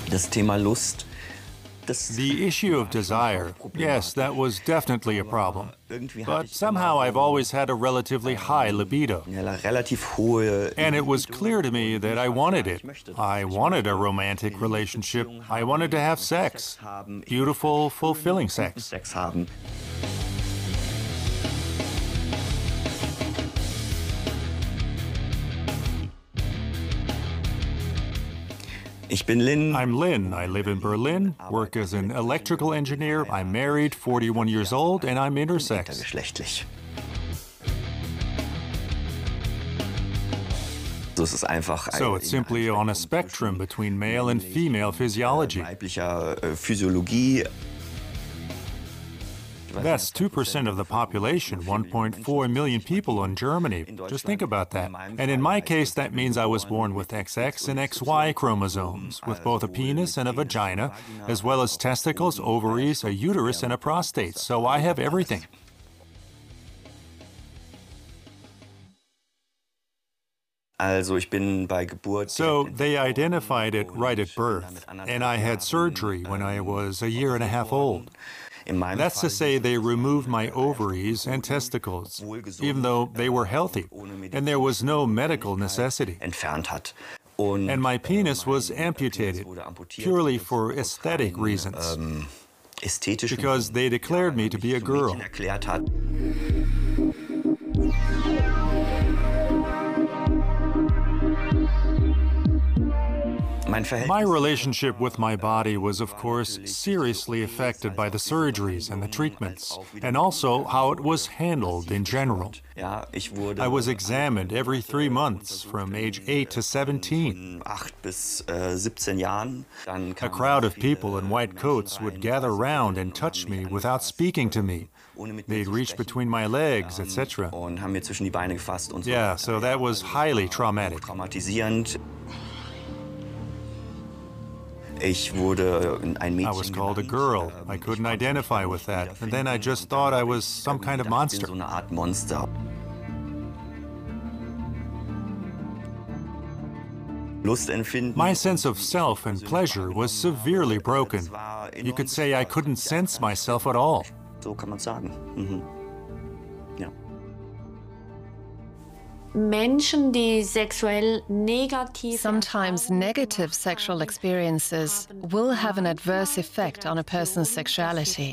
Das Thema Lust. The issue of desire, yes, that was definitely a problem. But somehow I've always had a relatively high libido. And it was clear to me that I wanted it. I wanted a romantic relationship. I wanted to have sex. Beautiful, fulfilling sex. I'm Lin. I live in Berlin, work as an electrical engineer. I'm married, 41 years old, and I'm intersex. So it's simply on a spectrum between male and female physiology. That's 2% of the population, 1.4 million people in Germany. Just think about that. And in my case, that means I was born with XX and XY chromosomes, with both a penis and a vagina, as well as testicles, ovaries, a uterus, and a prostate. So I have everything. So they identified it right at birth, and I had surgery when I was a year and a half old. That's to say, they removed my ovaries and testicles, even though they were healthy, and there was no medical necessity. And my penis was amputated, purely for aesthetic reasons, because they declared me to be a girl. My relationship with my body was, of course, seriously affected by the surgeries and the treatments, and also how it was handled in general. I was examined every 3 months, from age 8 to 17. A crowd of people in white coats would gather round and touch me without speaking to me. They'd reach between my legs, etc. Yeah, so that was highly traumatic. I was called a girl. I couldn't identify with that. And then I just thought I was some kind of monster. My sense of self and pleasure was severely broken. You could say I couldn't sense myself at all. Sometimes negative sexual experiences will have an adverse effect on a person's sexuality.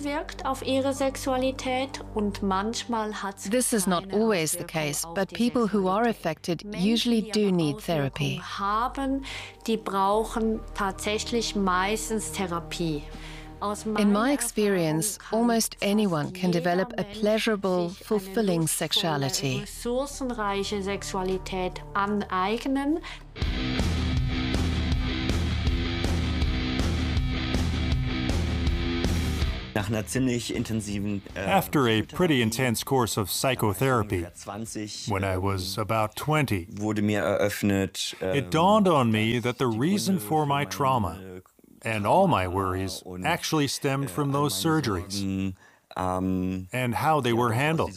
This is not always the case, but people who are affected usually do need therapy. In my experience, almost anyone can develop a pleasurable, fulfilling sexuality. After a pretty intense course of psychotherapy, when I was about 20, it dawned on me that the reason for my trauma and all my worries actually stemmed from those surgeries and how they were handled.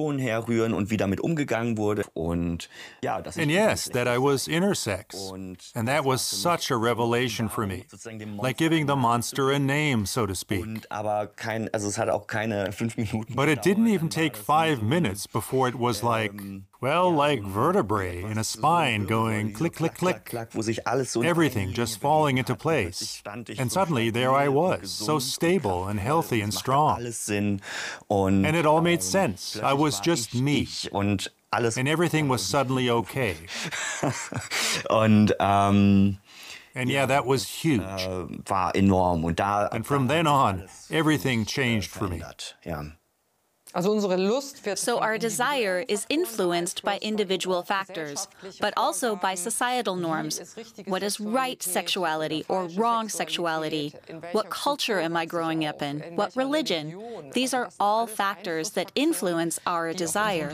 And yes, that I was intersex. And that was such a revelation for me. Like giving the monster a name, so to speak. But it didn't even take 5 minutes before it was like, well, like vertebrae in a spine going click, click, click. Everything just falling into place. And suddenly there I was, so stable and healthy and strong. And it all made sense. I was just me. And everything was suddenly okay. And yeah, that was huge. And from then on, everything changed for me. So our desire is influenced by individual factors, but also by societal norms. What is right sexuality or wrong sexuality? What culture am I growing up in? What religion? These are all factors that influence our desire.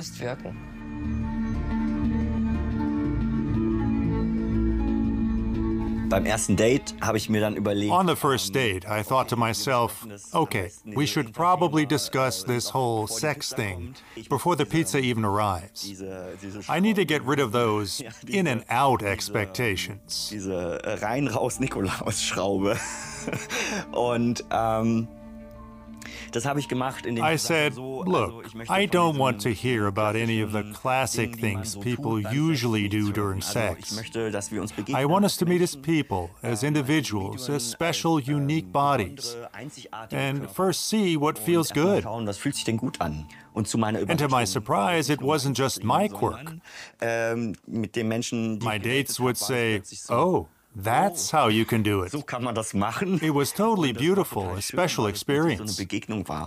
Beim ersten Date habe ich mir dann überlegt. On the first date, I thought to myself, okay, we should probably discuss this whole sex thing before the pizza even arrives. I need to get rid of those in and out expectations. Diese Rein-Raus-Nikolaus-Schraube. Und das habe ich gemacht, indem I said, look, I don't want to hear about any of the classic things people usually do during sex. I want us to meet as people, as individuals, as special, unique bodies, and first see what feels good. Was fühlt sich denn gut an? Und zu meiner And to my surprise, it wasn't just my quirk. Mit den Menschen, My dates would say, oh, that's how you can do it. So kann man das machen. It was totally beautiful, a special experience. So eine Begegnung war.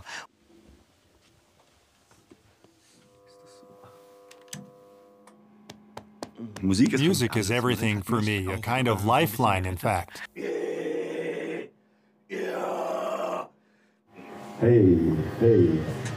Music is everything for me, a kind of lifeline, in fact. Hey, hey.